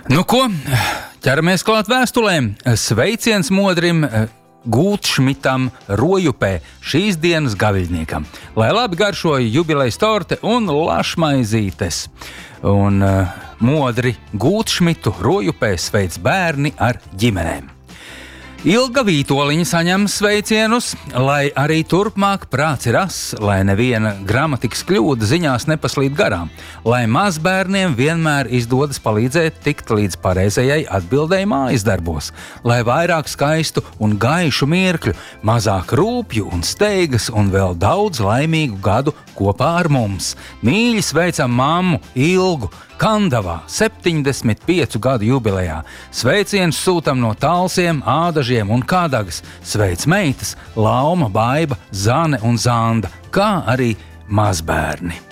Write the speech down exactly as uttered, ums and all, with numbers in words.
Nu ko, ķeramies klāt vēstulēm. Sveiciens modrim Gūtšmitam Rojupē, šīs dienas gaviļniekam. Lai labi garšoja jubilejas torte un lašmaizītes. Un uh, modri Gūtšmitu Rojupē sveic bērni ar ģimenēm. Ilga Vītoliņa saņem sveicienus, lai arī turpmāk prāts ir ass, lai neviena gramatikas kļūda ziņās nepaslīd garām, lai mazbērniem vienmēr izdodas palīdzēt tikt līdz pareizajai atbildēji mājas darbos, lai vairāk skaistu un gaišu mirkļu, mazāk rūpju un steigas un vēl daudz laimīgu gadu kopā ar mums. Mīļi sveicam mammu Ilgu Kandavā, septiņdesmit piecu gadu jubilejā. Sveicienus sūtam no Talsiem, Ādažiem un Kādagas. Sveic meitas Lauma, Baiba, Zane un Zanda, kā arī mazbērni.